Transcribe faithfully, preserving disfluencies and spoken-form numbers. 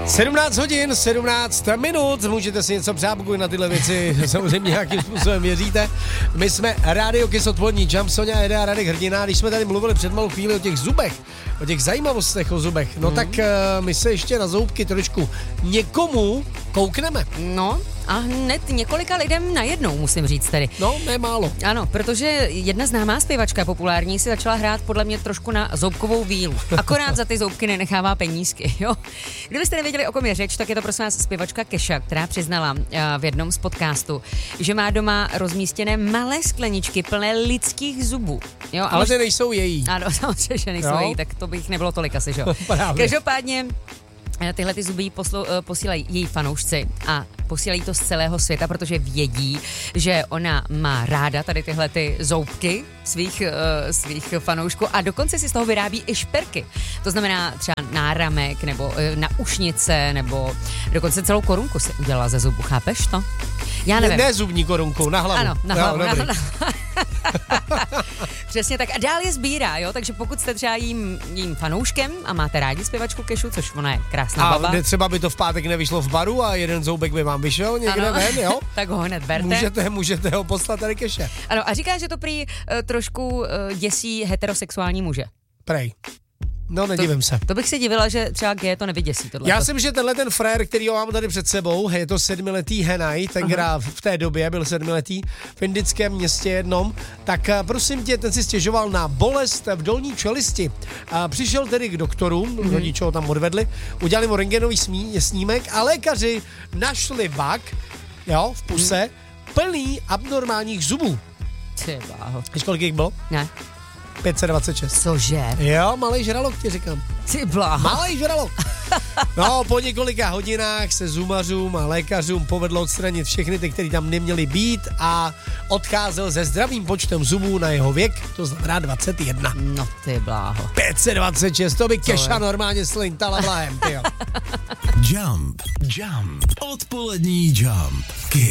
sedmnáct hodin, sedmnáct minut, můžete si něco přát, pokud na tyhle věci samozřejmě nějakým způsobem věříte. My jsme Rádio Kiss odpolední Jump, Soňa, Eda a Radek Hrdina. Když jsme tady mluvili před malou chvíli o těch zubech, o těch zajímavostech o zubech, no mm. tak uh, my se ještě na zoubky trošku někomu koukneme. No a hned několika lidem najednou, musím říct tedy. No, ne málo. Ano, protože jedna známá zpěvačka populární si začala hrát podle mě trošku na zoubkovou vílu. Akorát za ty zoubky nenechává penízky, jo. Kdybyste nevěděli, o kom je řeč, tak je to prosím vás zpěvačka Kesha, která přiznala uh, v jednom z podcastů, že má doma rozmístěné malé skleničky plné lidských zubů. Jo, ale ty nejsou její. Ano, samozřejmě, že nejsou jo. její, tak to bych nebylo tolik asi, že jo. Každopádně tyhle ty zuby poslu, posílají její fanoušci a posílají to z celého světa, protože vědí, že ona má ráda tady tyhle ty zoubky svých, uh, svých fanoušků a dokonce si z toho vyrábí i šperky. To znamená třeba náramek nebo uh, na ušnice nebo dokonce celou korunku si udělala ze zubu, chápeš to? Já nevím. Ne, ne zubní korunku, na hlavu. Ano, na hlavu. No, na, na, Přesně tak. A dál je sbírá, jo? Takže pokud jste třeba jím, jím fanouškem a máte rádi zpěvačku Keshu, což ona je krásná a baba. A třeba by to v pátek nevyšlo v baru a jeden zoubek by vám vyšel někde ano. ven, jo? Tak ho hned berte. Můžete, můžete ho poslat tady Keshe. Ano, a říká, že to prý uh, trošku uh, děsí heterosexuální muže. Prej. No, nedivím to, se. To bych si divila, že třeba G to nevyděsí. Tohle. Já jsem, že tenhle ten frér, který ho mám tady před sebou, je to sedmiletý Henaj, ten hrá v té době, byl sedmiletý, v indickém městě jednom, tak prosím tě, ten si stěžoval na bolest v dolní čelisti. A přišel tedy k doktoru, mm-hmm. rodiče ho tam odvedli, udělali mu rentgenový snímek a lékaři našli vak, jo, v puse, mm. plný abnormálních zubů. Ty bláho. Víš, kolik jich bylo? Ne. pět set dvacet šest. Cože? Jo, malej žralok, ti říkám. Ty bláho. Malej žralok. No, po několika hodinách se zumařům a lékařům povedlo odstranit všechny ty, kteří tam neměli být a odcházel se zdravým počtem zubů na jeho věk, to znamená dvacet jedna. No ty bláho. pět set dvacet šest, to by Kesha normálně slintala vlahem, tyjo. Jump, jump, odpolední Jump.